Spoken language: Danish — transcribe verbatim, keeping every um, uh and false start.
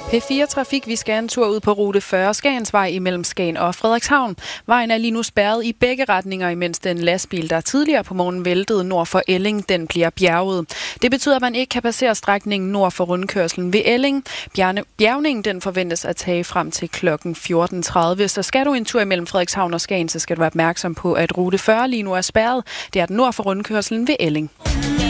P fire Trafik, vi skal en tur ud på rute fyrre Skagensvej imellem Skagen og Frederikshavn. Vejen er lige nu spærret i begge retninger, imens den lastbil, der tidligere på morgen væltede nord for Elling, den bliver bjerget. Det betyder, at man ikke kan passere strækningen nord for rundkørslen ved Elling. Bjerne, bjergningen den forventes at tage frem til klokken fjorten tredive, så skal du en tur imellem Frederikshavn og Skagen, så skal du være opmærksom på, at rute fyrre lige nu er spærret. Det er den nord for rundkørslen ved Elling.